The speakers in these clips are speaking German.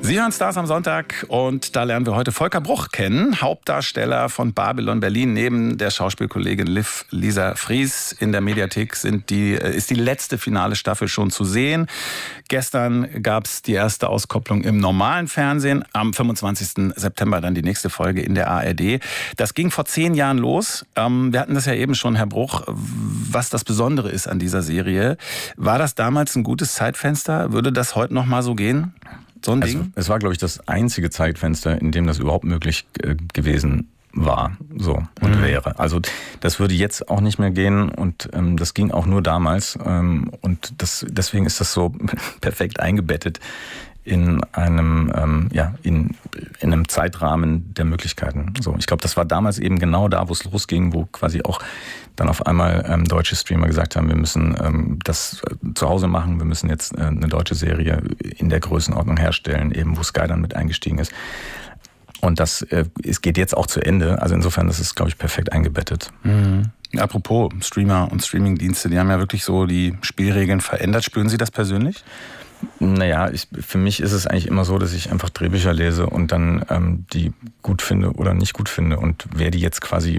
Sie hören Stars am Sonntag und da lernen wir heute Volker Bruch kennen, Hauptdarsteller von Babylon Berlin. Neben der Schauspielkollegin Liv Lisa Fries in der Mediathek ist die letzte finale Staffel schon zu sehen. Gestern gab es die erste Auskopplung im normalen Fernsehen, am 25. September dann die nächste Folge in der ARD. Das ging vor 10 Jahren los. Wir hatten das ja eben schon, Herr Bruch, was das Besondere ist an dieser Serie. War das damals ein gutes Zeitfenster? Würde das heute noch mal so gehen? So ein Ding? Es war, glaube ich, das einzige Zeitfenster, in dem das überhaupt möglich gewesen war und wäre. Also das würde jetzt auch nicht mehr gehen und das ging auch nur damals und deswegen ist das so perfekt eingebettet in einem in einem Zeitrahmen der Möglichkeiten. So, ich glaube, das war damals eben genau da, wo es losging, wo quasi auch dann auf einmal deutsche Streamer gesagt haben, wir müssen das zu Hause machen, wir müssen jetzt eine deutsche Serie in der Größenordnung herstellen, eben wo Sky dann mit eingestiegen ist. Und es geht jetzt auch zu Ende. Also insofern, das ist, glaube ich, perfekt eingebettet. Mhm. Apropos Streamer und Streamingdienste, die haben ja wirklich so die Spielregeln verändert. Spüren Sie das persönlich? Naja, für mich ist es eigentlich immer so, dass ich einfach Drehbücher lese und dann die gut finde oder nicht gut finde. Und wer die jetzt quasi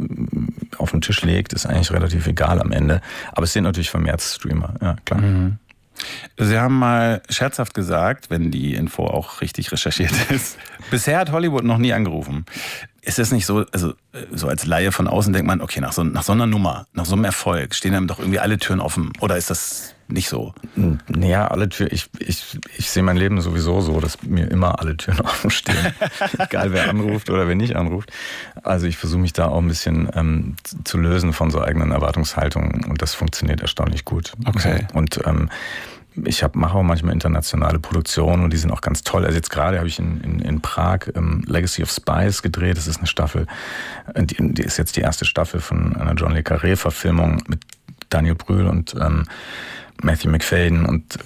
auf den Tisch legt, ist eigentlich relativ egal am Ende. Aber es sind natürlich vermehrt Streamer, ja klar. Mhm. Sie haben mal scherzhaft gesagt, wenn die Info auch richtig recherchiert ist, bisher hat Hollywood noch nie angerufen. Ist das nicht so, also so als Laie von außen denkt man, okay, nach so einer Nummer, nach so einem Erfolg stehen einem doch irgendwie alle Türen offen. Oder ist das nicht so? Naja, alle Türen, ich sehe mein Leben sowieso so, dass mir immer alle Türen offen stehen. Egal wer anruft oder wer nicht anruft. Also ich versuche mich da auch ein bisschen zu lösen von so eigenen Erwartungshaltungen und das funktioniert erstaunlich gut. Okay. Und ich mache auch manchmal internationale Produktionen und die sind auch ganz toll. Also jetzt gerade habe ich in Prag Legacy of Spies gedreht. Das ist eine Staffel, die ist jetzt die erste Staffel von einer John le Carré-Verfilmung mit Daniel Brühl und Matthew Macfadyen und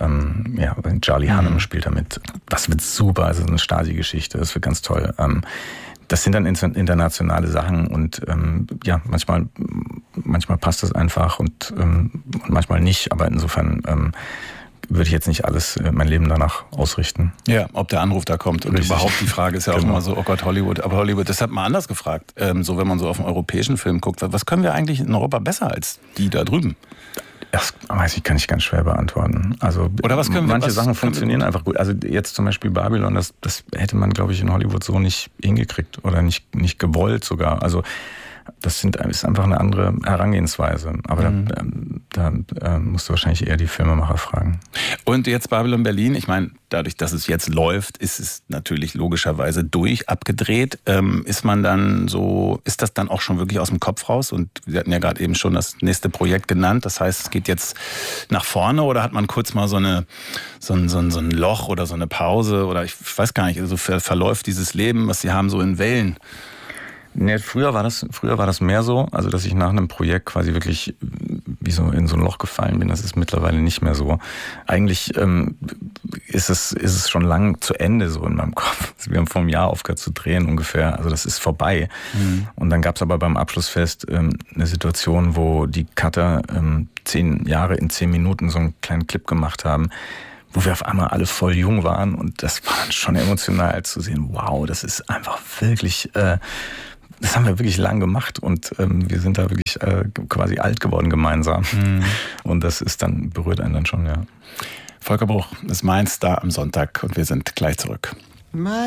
Charlie Hunnam spielt damit. Das wird super, also eine Stasi-Geschichte, das wird ganz toll. Das sind dann internationale Sachen und manchmal passt das einfach und manchmal nicht, aber insofern würde ich jetzt nicht alles, mein Leben danach ausrichten. Ja, ob der Anruf da kommt und Richtig. Überhaupt die Frage ist ja auch immer so, oh Gott, Hollywood. Aber Hollywood, das hat man anders gefragt. So, wenn man so auf einen europäischen Film guckt, was können wir eigentlich in Europa besser als die da drüben? Das kann ich ganz schwer beantworten. Also oder manche Sachen funktionieren einfach gut. Also jetzt zum Beispiel Babylon, das hätte man, glaube ich, in Hollywood so nicht hingekriegt oder nicht gewollt sogar. Also das ist einfach eine andere Herangehensweise. Aber da musst du wahrscheinlich eher die Filmemacher fragen. Und jetzt Babylon Berlin, ich meine, dadurch, dass es jetzt läuft, ist es natürlich logischerweise abgedreht. Ist das dann auch schon wirklich aus dem Kopf raus? Und wir hatten ja gerade eben schon das nächste Projekt genannt. Das heißt, es geht jetzt nach vorne oder hat man kurz mal so ein Loch oder so eine Pause oder ich weiß gar nicht, also verläuft dieses Leben, was Sie haben, so in Wellen? Nee, früher war das mehr so, also dass ich nach einem Projekt quasi wirklich wie so in so ein Loch gefallen bin. Das ist mittlerweile nicht mehr so. Eigentlich ist es schon lang zu Ende so in meinem Kopf. Wir haben vor einem Jahr aufgehört zu drehen ungefähr, also das ist vorbei. Mhm. Und dann gab es aber beim Abschlussfest eine Situation, wo die Cutter 10 Jahre in 10 Minuten so einen kleinen Clip gemacht haben, wo wir auf einmal alle voll jung waren und das war schon emotional zu sehen. Wow, das ist einfach wirklich... Das haben wir wirklich lang gemacht und wir sind da wirklich quasi alt geworden gemeinsam. Mhm. Und das berührt einen dann schon, ja. Volker Bruch ist mein Star am Sonntag und wir sind gleich zurück.